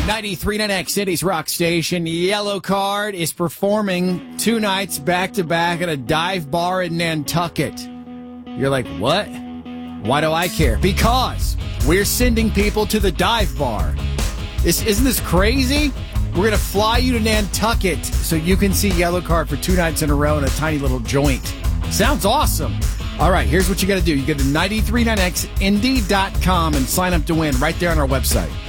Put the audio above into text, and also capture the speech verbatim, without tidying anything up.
ninety-three point nine X City's rock station. Yellow Card is performing two nights back-to-back at a dive bar in Nantucket. You're like, what? Why do I care? Because we're sending people to the dive bar. This, isn't this crazy? We're going to fly you to Nantucket so you can see Yellow Card for two nights in a row in a tiny little joint. Sounds awesome. All right, here's what you got to do. You go to ninety-three point nine X Indy dot com and sign up to win right there on our website.